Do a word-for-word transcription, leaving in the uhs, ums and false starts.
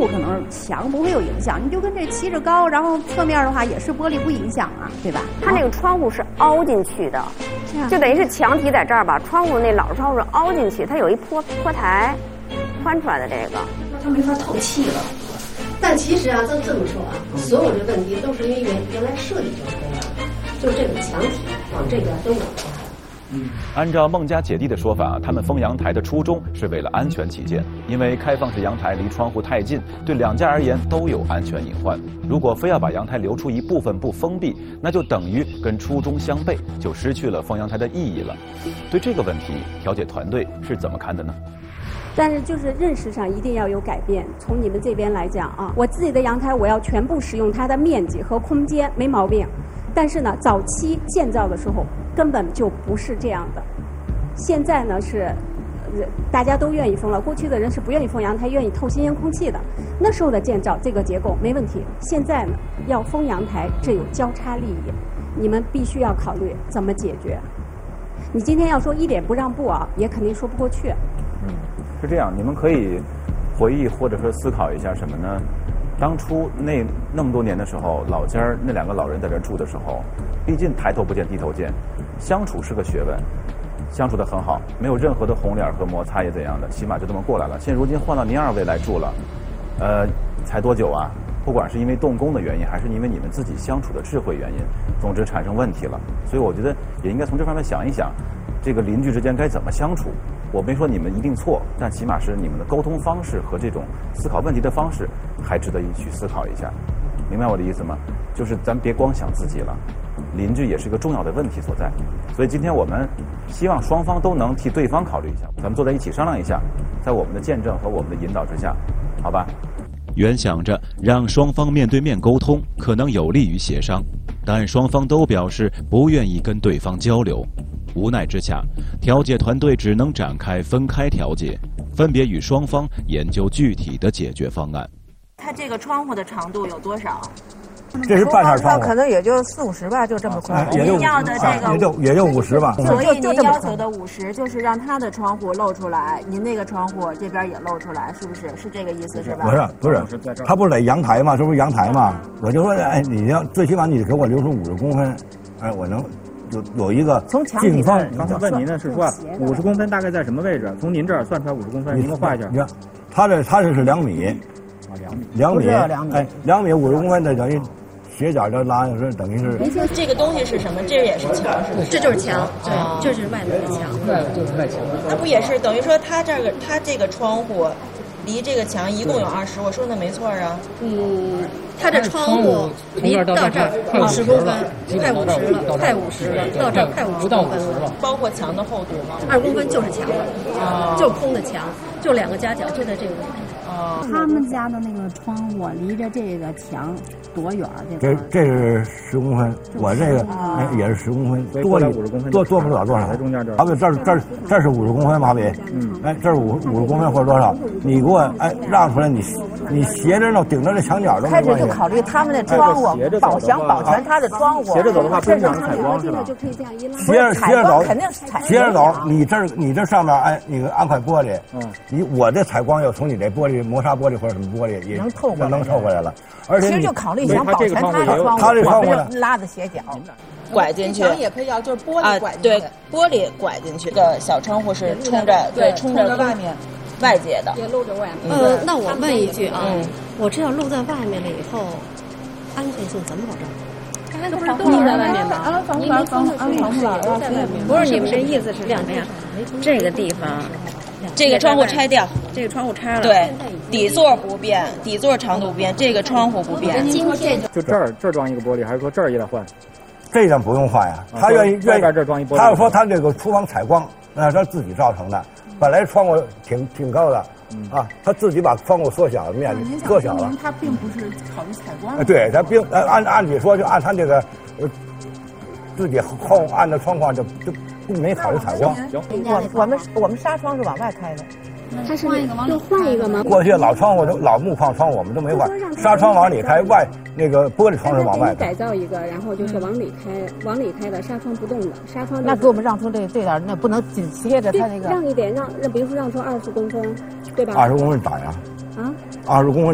户可能墙不会有影响，你就跟这砌着高，然后侧面的话也是玻璃不影响啊，对吧？ 它那个窗户是凹进去的，就等于是墙体在这儿吧，窗户那老窗户是凹进去，它有一坡坡台宽出来的这个， 它没法透气了。但其实啊，咱这么说啊，所有的问题都是因为原来设计就这样，就这个墙体往这边都往出来。 嗯，按照孟家姐弟的说法，他们封阳台的初衷是为了安全起见，因为开放式阳台离窗户太近，对两家而言都有安全隐患。如果非要把阳台留出一部分不封闭，那就等于跟初衷相悖，就失去了封阳台的意义了。对这个问题，调解团队是怎么看的呢？ 但是就是认识上一定要有改变。从你们这边来讲啊，我自己的阳台我要全部使用它的面积和空间，没毛病。但是呢，早期建造的时候根本就不是这样的。现在呢是，呃，大家都愿意封了。过去的人是不愿意封阳台，愿意透新鲜空气的。那时候的建造这个结构没问题。现在呢要封阳台，这有交叉利益，你们必须要考虑怎么解决。你今天要说一点不让步啊，也肯定说不过去。 嗯，是这样，你们可以回忆或者说思考一下什么呢？当初那那么多年的时候，老家那两个老人在这住的时候，毕竟抬头不见低头见，相处是个学问，相处得很好，没有任何的红脸和摩擦也怎样的，起码就这么过来了。现如今换到您二位来住了，呃，才多久啊？不管是因为动工的原因，还是因为你们自己相处的智慧原因，总之产生问题了。所以我觉得也应该从这方面想一想，这个邻居之间该怎么相处。我没说你们一定错，但起码是你们的沟通方式和这种思考问题的方式，还值得一去思考一下。明白我的意思吗？就是咱别光想自己了，邻居也是一个重要的问题所在。所以今天我们希望双方都能替对方考虑一下，咱们坐在一起商量一下，在我们的见证和我们的引导之下，好吧？ 原想着让双方面对面沟通，可能有利于协商，但双方都表示不愿意跟对方交流。无奈之下，调解团队只能展开分开调解，分别与双方研究具体的解决方案。 它这个窗户的长度有多少？ 这是半扇窗户， 可能也就四五十吧，就这么宽。 也就要的这个也就也就五十吧。 所以您要求的五十，就是让他的窗户露出来，您那个窗户这边也露出来，是不是？是这个意思是吧？ 不是不是，他不是在阳台吗？这不是阳台吗？我就说，哎，你要最起码你得给我留出五十公分，哎，我能有有一个近方。 刚才问您的是说五十公分大概在什么位置？从您这儿算出来五十公分，您给我画一下。 你看，他这他这是两米， 啊两米， 两米， 两米， 哎，两米五十公分，这等于。斜角这拉是等于是。 这个东西是什么？这也是墙，是不是？ 这就是墙，对，这是外面的墙。 外就是外墙。 那不也是等于说，它这个它这个窗户离这个墙一共有二十，我说的没错啊。 嗯，它这窗户离到这儿五十公分，快五十了，快五十了，到这儿快五十公分了。 包括墙的厚度吗？ 二公分就是墙了，就空的墙，就两个夹角就在这个位置。 他们家的那个窗户离着这个墙多远？ 这这是十公分，我这个哎也是十公分，多了五十公分，多多不了多少。 中间这， 好比这这这是五十公分，马比，嗯，哎这是五五十公分或者多少？你给我哎让出来，你你斜着呢，顶着这墙角都没关系。 开始就考虑他们的窗户，保想保全他的窗户。 斜着走的话，不影响采光是吧？ 斜着斜着走， 肯定是采斜着走，你这你这上面哎那个安块玻璃，嗯，你我这采光要从你这玻璃磨砂玻璃或者什么玻璃也能透过能透过来了。而且其实就考虑想保全他的窗户， 他这窗户拉的斜角， 拐进去也可以要，就是玻璃拐进去。 对，玻璃拐进去。这个小窗户是冲着对冲着外面外界的， 也露着外面。 呃，那我问一句啊，我这要露在外面了以后，安全性怎么保证？ 大家都是都露在外面吧？ 安防安防安防法都在外面。不是你们这意思是什么呀？这个地方， 这个窗户拆掉， 这个窗户拆了。 对，底座不变，底座长度不变，这个窗户不变。 今天就这儿这儿装一个玻璃，还是说这儿也得换？ 这张不用换呀，他愿意愿意。 这装一玻璃。 他要说他这个厨房采光，那是他自己造成的。本来窗户挺挺高的，啊，他自己把窗户缩小了，面积缩小了。 他并不是考虑采光。 对，他并按按理说就按他这个，呃，自己后按的窗框就就没考虑采光。 行， 我我们我们纱窗是往外开的。 它是就换一个吗？ 过去老窗户都老木框窗户我们都没换，纱窗往里开，外那个玻璃窗是往外开。 改造一个，然后就是往里开，往里开的纱窗不动的，纱窗。 那给我们让出这这点，那不能紧贴着它那个。 让一点，让让，比如说让出二十公分，对吧？ 二十公分咋呀？ 啊， 二十公分。